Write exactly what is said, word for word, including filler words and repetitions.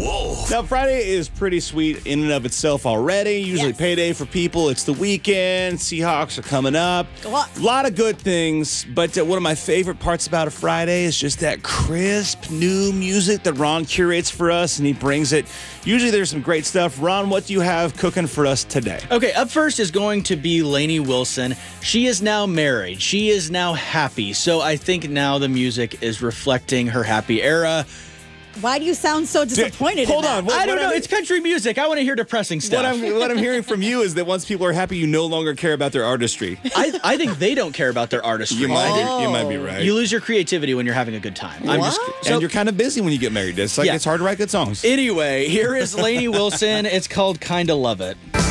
Whoa. Now, Friday is pretty sweet in and of itself already. Usually Yes. payday for people. It's the weekend. Seahawks are coming up. What? A lot of good things. But uh, one of my favorite parts about a Friday is just that crisp new music that Ron curates for us, and he brings it. Usually there's some great stuff. Ron, what do you have cooking for us today? Okay, up first is going to be Lainey Wilson. She is now married. She is now happy. So I think now the music is reflecting her happy era. Why do you sound so disappointed? hold in that? on, what- I don't know. I'm- It's country music. I want to hear depressing stuff. What I'm, what I'm hearing from you is that once people are happy, you no longer care about their artistry. I, I think they don't care about their artistry. You might, Oh. be, you might be right. You lose your creativity when you're having a good time. I'm just What? so, and you're kind of busy when you get married. It's like Yeah. it's hard to write good songs. Anyway, here is Lainey Wilson. It's called Kinda Love It.